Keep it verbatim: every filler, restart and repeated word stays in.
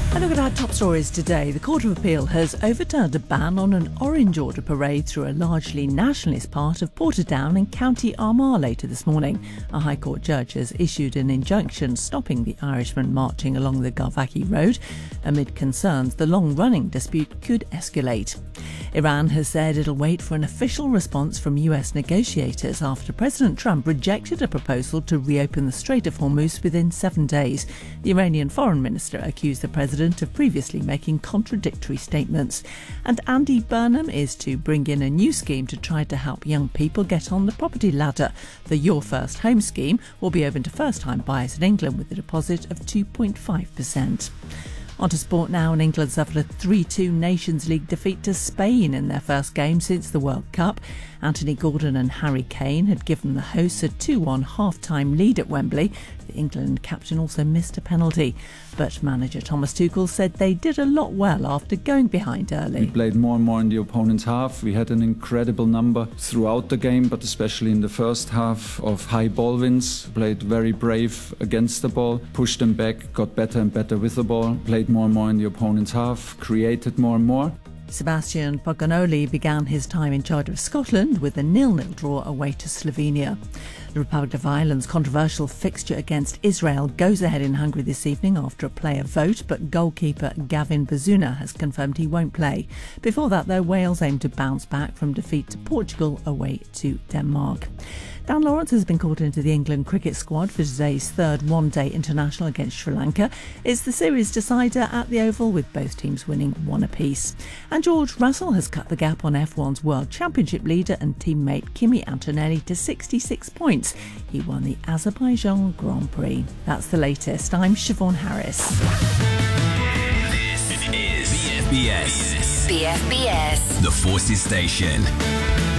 A look at our top stories today. The Court of Appeal has overturned a ban on an orange order parade through a largely nationalist part of Portadown in County Armagh later this morning. A High Court judge has issued an injunction stopping the Irishmen marching along the Garvaghy Road. Amid concerns the long-running dispute could escalate. Iran has said it'll wait for an official response from U S negotiators after President Trump rejected a proposal to reopen the Strait of Hormuz within seven days. The Iranian foreign minister accused the president of previously making contradictory statements. And Andy Burnham is to bring in a new scheme to try to help young people get on the property ladder. The Your First Home scheme will be open to first-time buyers in England with a deposit of two point five percent. On to sport now, and England suffered a three two Nations League defeat to Spain in their first game since the World Cup. Anthony Gordon and Harry Kane had given the hosts a two one half-time lead at Wembley. The England captain also missed a penalty. But manager Thomas Tuchel said they did a lot well after going behind early. We played more and more in the opponent's half. We had an incredible number throughout the game, but especially in the first half of high ball wins. Played very brave against the ball, pushed them back, got better and better with the ball, played more and more in the opponent's half, created more and more. Sebastian Poganoli began his time in charge of Scotland with a nil nil draw away to Slovenia. The Republic of Ireland's controversial fixture against Israel goes ahead in Hungary this evening after a player vote, but goalkeeper Gavin Bazuna has confirmed he won't play. Before that, though, Wales aim to bounce back from defeat to Portugal away to Denmark. Dan Lawrence has been called into the England cricket squad for today's third one-day international against Sri Lanka. It's the series decider at the Oval, with both teams winning one apiece. And George Russell has cut the gap on F one's World Championship leader and teammate Kimi Antonelli to sixty-six points. He won the Azerbaijan Grand Prix. That's the latest. I'm Siobhan Harris. This is B F B S. B F B S. The Forces Station.